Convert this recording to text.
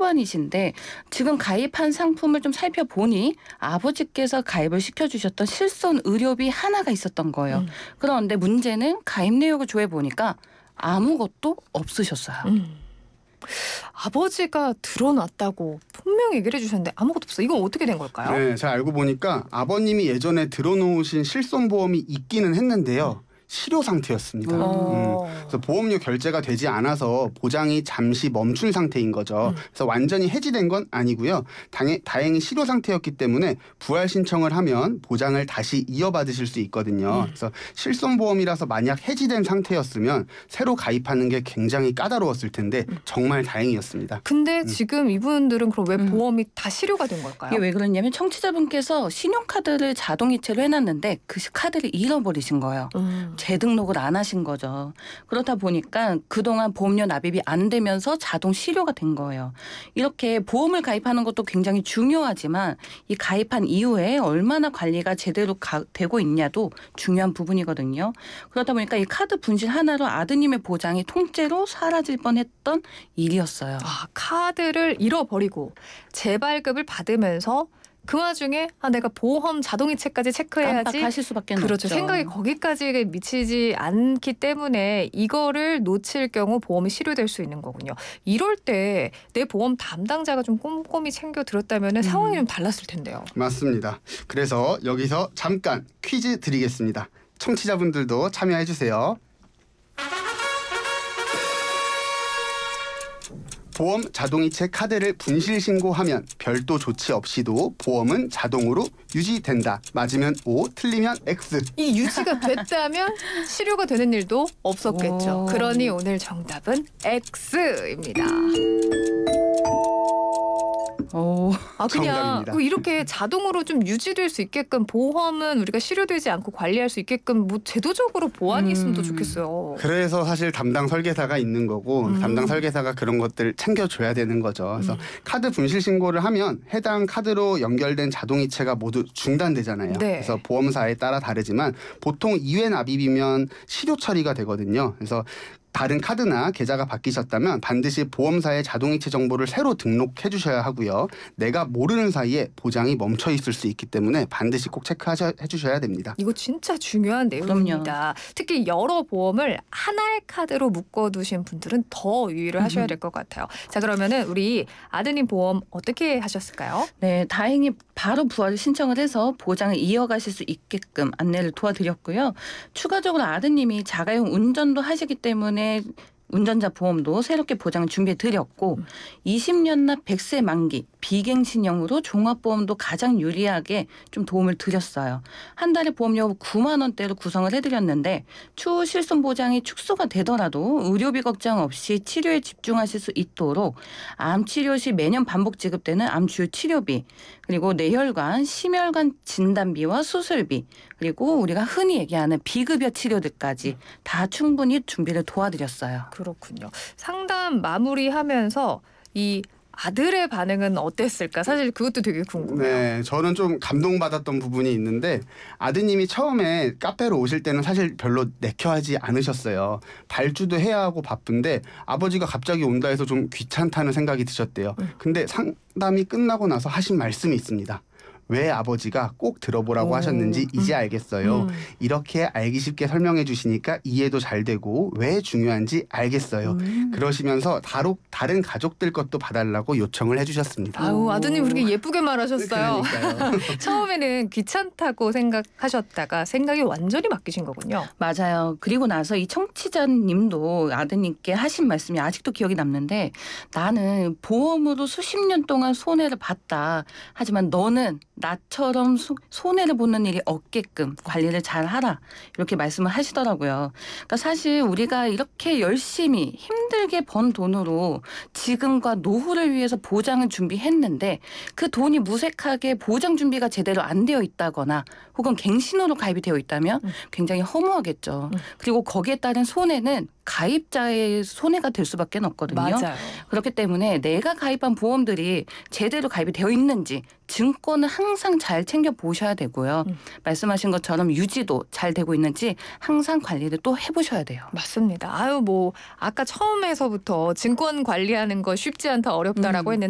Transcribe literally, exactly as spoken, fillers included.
초반이신데 지금 가입한 상품을 좀 살펴보니 아버지께서 가입을 시켜주셨던 실손 의료비 하나가 있었던 거예요. 음. 그런데 문제는 가입 내역을 조회해보니까 아무것도 없으셨어요. 음. 아버지가 들어놨다고 분명히 얘기를 해주셨는데 아무것도 없어. 이건 어떻게 된 걸까요? 네, 제가 알고 보니까 아버님이 예전에 들어놓으신 실손보험이 있기는 했는데요. 실효 상태였습니다. 어. 음, 그래서 보험료 결제가 되지 않아서 보장이 잠시 멈춘 상태인 거죠. 음. 그래서 완전히 해지된 건 아니고요. 당해, 다행히 실효 상태였기 때문에 부활 신청을 하면 보장을 다시 이어받으실 수 있거든요. 음. 그래서 실손보험이라서 만약 해지된 상태였으면 새로 가입하는 게 굉장히 까다로웠을 텐데 정말 다행이었습니다. 근데 음. 지금 이분들은 그럼 왜 음. 보험이 다 실효가 된 걸까요? 이게 왜 그러냐면 청취자분께서 신용카드를 자동이체로 해놨는데 그 카드를 잃어버리신 거예요. 음. 재등록을 안 하신 거죠. 그렇다 보니까 그동안 보험료 납입이 안 되면서 자동 실효가 된 거예요. 이렇게 보험을 가입하는 것도 굉장히 중요하지만 이 가입한 이후에 얼마나 관리가 제대로 가, 되고 있냐도 중요한 부분이거든요. 그렇다 보니까 이 카드 분실 하나로 아드님의 보장이 통째로 사라질 뻔했던 일이었어요. 아, 카드를 잃어버리고 재발급을 받으면서 그 와중에 아 내가 보험 자동이체까지 체크해야지 깜빡하실 수밖에 그렇죠. 없죠. 생각이 거기까지 미치지 않기 때문에 이거를 놓칠 경우 보험이 실효될 수 있는 거군요. 이럴 때 내 보험 담당자가 좀 꼼꼼히 챙겨 들었다면 음. 상황이 좀 달랐을 텐데요. 맞습니다. 그래서 여기서 잠깐 퀴즈 드리겠습니다. 청취자분들도 참여해 주세요. 보험 자동이체 카드를 분실 신고하면 별도 조치 없이도 보험은 자동으로 유지된다. 맞으면 O, 틀리면 X. 이 유지가 됐다면 실효가 되는 일도 없었겠죠. 오. 그러니 오늘 정답은 X입니다. 오. 아 그냥 정답입니다. 이렇게 자동으로 좀 유지될 수 있게끔 보험은 우리가 실효되지 않고 관리할 수 있게끔 뭐 제도적으로 보완이 음. 있으면 더 좋겠어요. 그래서 사실 담당 설계사가 있는 거고 음. 담당 설계사가 그런 것들 챙겨줘야 되는 거죠. 그래서 음. 카드 분실 신고를 하면 해당 카드로 연결된 자동이체가 모두 중단되잖아요. 네. 그래서 보험사에 따라 다르지만 보통 이 회 납입이면 실효 처리가 되거든요. 그래서 다른 카드나 계좌가 바뀌셨다면 반드시 보험사의 자동이체 정보를 새로 등록해 주셔야 하고요. 내가 모르는 사이에 보장이 멈춰 있을 수 있기 때문에 반드시 꼭 체크해 주셔야 됩니다. 이거 진짜 중요한 내용입니다. 그럼요. 특히 여러 보험을 하나의 카드로 묶어두신 분들은 더 유의를 하셔야 될 것 같아요. 자 그러면은 우리 아드님 보험 어떻게 하셨을까요? 네, 다행히 바로 부활을 신청을 해서 보장을 이어가실 수 있게끔 안내를 도와드렸고요. 추가적으로 아드님이 자가용 운전도 하시기 때문에 운전자 보험도 새롭게 보장을 준비해드렸고 음. 이십 년 납 백 세 만기 비갱신형으로 종합보험도 가장 유리하게 좀 도움을 드렸어요. 한 달에 보험료 구만 원대로 구성을 해드렸는데 추후 실손 보장이 축소가 되더라도 의료비 걱정 없이 치료에 집중하실 수 있도록 암 치료 시 매년 반복 지급되는 암 주요 치료비 그리고 뇌혈관, 심혈관 진단비와 수술비 그리고 우리가 흔히 얘기하는 비급여 치료들까지 다 충분히 준비를 도와드렸어요. 그렇군요. 상담 마무리하면서 이 아들의 반응은 어땠을까? 사실 그것도 되게 궁금해요. 네, 저는 좀 감동받았던 부분이 있는데 아드님이 처음에 카페로 오실 때는 사실 별로 내켜하지 않으셨어요. 발주도 해야 하고 바쁜데 아버지가 갑자기 온다 해서 좀 귀찮다는 생각이 드셨대요. 음. 근데 상담이 끝나고 나서 하신 말씀이 있습니다. 왜 아버지가 꼭 들어보라고 오. 하셨는지 이제 알겠어요. 음. 이렇게 알기 쉽게 설명해 주시니까 이해도 잘 되고 왜 중요한지 알겠어요. 음. 그러시면서 다로, 다른 가족들 것도 봐달라고 요청을 해주셨습니다. 아유, 아드님 그렇게 예쁘게 말하셨어요. 그러니까요. 처음에는 귀찮다고 생각하셨다가 생각이 완전히 바뀌신 거군요. 맞아요. 그리고 나서 이 청취자님도 아드님께 하신 말씀이 아직도 기억이 남는데 나는 보험으로 수십 년 동안 손해를 봤다. 하지만 너는 나처럼 소, 손해를 보는 일이 없게끔 관리를 잘 하라. 이렇게 말씀을 하시더라고요. 그러니까 사실 우리가 이렇게 열심히 힘들게 번 돈으로 지금과 노후를 위해서 보장을 준비했는데 그 돈이 무색하게 보장 준비가 제대로 안 되어 있다거나 혹은 갱신으로 가입이 되어 있다면 굉장히 허무하겠죠. 그리고 거기에 따른 손해는 가입자의 손해가 될 수밖에 없거든요. 맞아요. 그렇기 때문에 내가 가입한 보험들이 제대로 가입이 되어 있는지 증권을 항상 잘 챙겨보셔야 되고요. 음. 말씀하신 것처럼 유지도 잘 되고 있는지 항상 관리를 또 해보셔야 돼요. 맞습니다. 아유 뭐 아까 처음에서부터 증권 관리하는 거 쉽지 않다 어렵다라고 음. 했는데